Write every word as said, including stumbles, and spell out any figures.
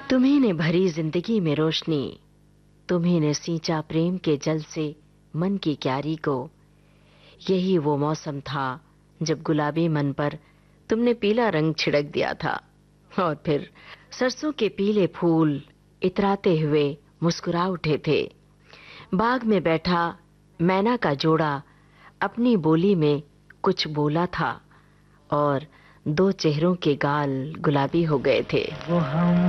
तुम्ही ने भरी जिंदगी में रोशनी, तुम्ही ने सींचा प्रेम के जल से मन की क्यारी को। यही वो मौसम था जब गुलाबी मन पर तुमने पीला रंग छिड़क दिया था, और फिर सरसों के पीले फूल इतराते हुए मुस्कुरा उठे थे। बाग में बैठा मैना का जोड़ा अपनी बोली में कुछ बोला था, और दो चेहरों के गाल गुलाबी हो गए थे। वो हम